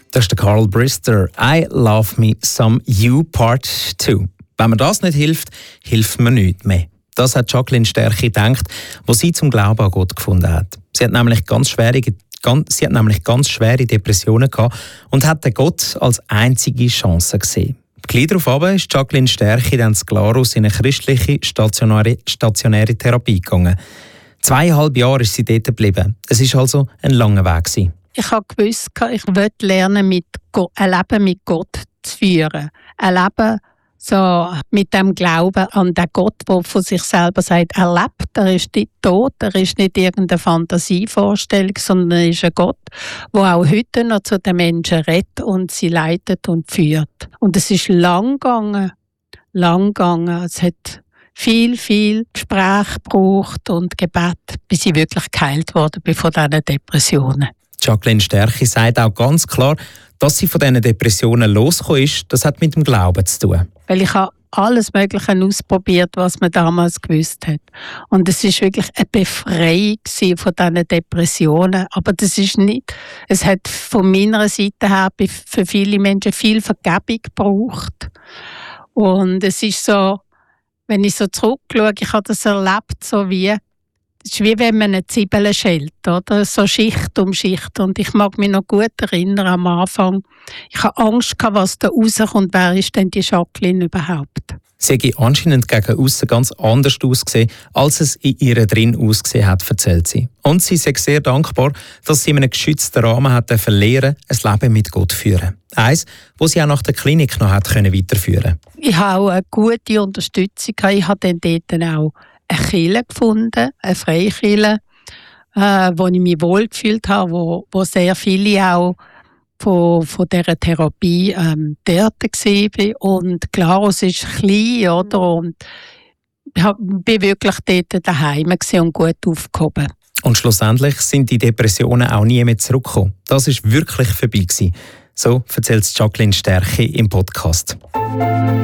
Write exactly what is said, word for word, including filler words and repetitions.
Das ist der Carl Brister. «I Love Me Some You Part zwei». Wenn mir das nicht hilft, hilft mir nichts mehr. Das hat Jacqueline Sterchi gedacht, als sie zum Glauben an Gott gefunden hat. Sie hat nämlich ganz schwere, ganz, sie hat nämlich ganz schwere Depressionen gehabt und hat den Gott als einzige Chance gesehen. Gleich darauf ist Jacqueline Sterchi dann zu Glarus in eine christliche stationäre, stationäre Therapie gegangen. Zweieinhalb Jahre ist sie dort geblieben. Es war also ein langer Weg gewesen. Ich habe gewusst, ich will lernen, mit Gott, ein Leben mit Gott zu führen. Ein Leben so mit dem Glauben an den Gott, der von sich selber sagt, er lebt, er ist nicht tot, er ist nicht irgendeine Fantasievorstellung, sondern er ist ein Gott, der auch heute noch zu den Menschen redet und sie leitet und führt. Und es ist lang gegangen, lang gegangen. Es hat viel, viel Gespräch gebraucht und Gebet, bis ich wirklich geheilt wurde von diesen Depressionen. Jacqueline Sterchi sagt auch ganz klar, dass sie von diesen Depressionen losgekommen ist. Das hat mit dem Glauben zu tun. Weil ich habe alles Mögliche ausprobiert, was man damals gewusst hat. Und es ist wirklich eine Befreiung von diesen Depressionen. Aber das ist nicht, es hat von meiner Seite her für viele Menschen viel Vergebung gebraucht. Und es ist so, wenn ich so zurückschaue, ich habe das erlebt, so wie es ist wie wenn man eine Zwiebel schält, oder? So Schicht um Schicht. Und ich mag mich noch gut erinnern am Anfang. Ich hatte Angst, was da rauskommt. Wer ist denn die Jacqueline überhaupt? Sie hat anscheinend gegen aussen ganz anders ausgesehen, als es in ihr drin ausgesehen hat, erzählt sie. Und sie ist sehr dankbar, dass sie in einem geschützten Rahmen hat lernen, ein Leben mit Gott führen. Eins, wo sie auch nach der Klinik noch hat weiterführen konnte. Ich habe auch eine gute Unterstützung. Ich habe dann dort auch eine Kirche gefunden, eine Freikirche, äh, wo ich mich wohlgefühlt habe, wo, wo sehr viele auch von, von dieser Therapie ähm, dort waren. Und Glarus ist klein, oder? Und ich war wirklich dort daheim und gut aufgehoben. Und schlussendlich sind die Depressionen auch nie mehr zurückgekommen. Das war wirklich vorbei gewesen. So erzählt Jacqueline Sterchi im Podcast.